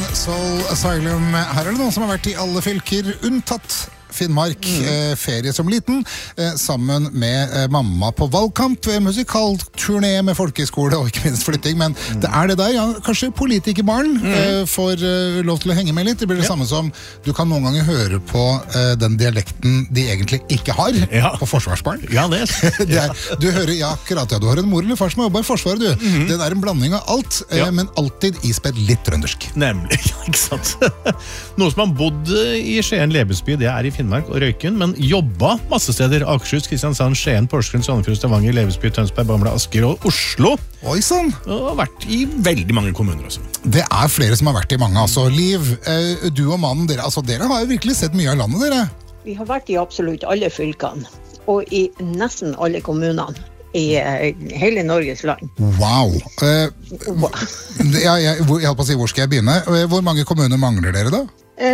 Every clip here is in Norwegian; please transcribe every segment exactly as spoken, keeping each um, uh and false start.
Soul Asylum. Her er det noen som har vært i alle fylker, unntatt Finnmark, mm. eh, ferie som liten, eh, sammen med eh, mamma på valgkamp, eh, musikalturné med folkeskole og ikke minst flytting, men mm. det er det der, ja, kanskje politikerbarn mm. eh, får eh, lov til å henge med litt. Det blir det ja. samme som du kan noen ganger høre på eh, den dialekten de egentlig ikke har ja. på forsvarsbarn. Ja, det, det er, du hører, ja, akkurat, ja, du har en mor eller far som jobber i forsvaret, du. Mm. Det er en blanding av alt, eh, ja. men alltid ispedd litt trøndersk. Nemlig, ikke sant? Noe som har bodd i Skien Lebesby, det er i Finnmark og Røyken, men jobba masse steder. Akershus, Kristiansand, Skien, Porsgrunn, Sandefjord, Stavanger, Lebesby, Tønsberg, Bamble, Asker og Oslo. Oi, sånn. Og har vært i veldig mange kommuner også. Det er flere som har vært i mange, altså. Liv, eh, du og mannen, dere, altså, dere har jo virkelig sett mye av landet, dere. Vi har vært i absolutt alle fylkene, og i nesten alle kommunene i uh, hele Norges land. Wow. Eh, wow. jeg, jeg, jeg holdt på å si, hvor skal jeg begynne? Hvor mange kommuner mangler dere da?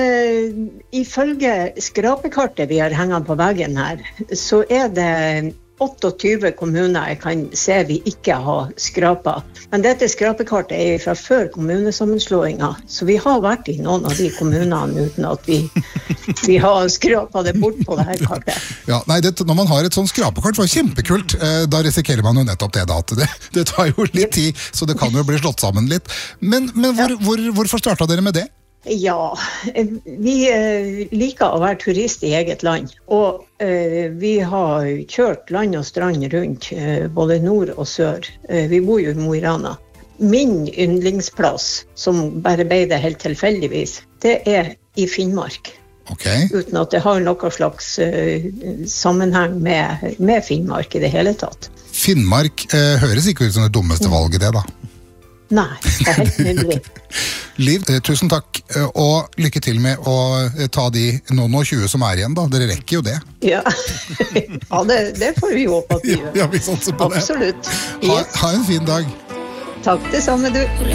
Uh, ifølge skrapekartet vi har hengt på veggen her, så er det tjueåtte kommuner jeg kan se vi ikke har skrapet. Men dette skrapekartet er fra før kommunesammenslåingen, så vi har vært i noen av de kommunene uten at vi, vi har skrapet det bort på dette kartet. Ja, nei, det, når man har et sånt skrapekart, var kjempekult. Eh, da risikerer man jo nettopp det da, at det, det tar jo litt tid, så det kan jo bli slått sammen litt. Men, men hvor, ja. hvor, hvorfor startet dere med det? Ja, vi eh, liker å være turist i eget land, og eh, vi har kjørt land og strand rundt, eh, både nord og sør. Eh, vi bor jo i Mo i Rana. Min yndlingsplass, som bare ble det helt tilfeldigvis, det er i Finnmark. Okay. Uten at det har noen slags eh, sammenheng med, med Finnmark i det hele tatt. Finnmark eh, høres ikke ut som det dummeste valget det da. Nei, det er helt nydelig. Liv, eh, tusen takk, eh, og lykke til med å eh, ta de noen og tjue som er igjen da. Dere rekker jo det. Ja, ja det, det får vi håpe at vi gjør. Ja, vi satser på det. Absolutt. Ha, ha en fin dag. Takk det samme, du.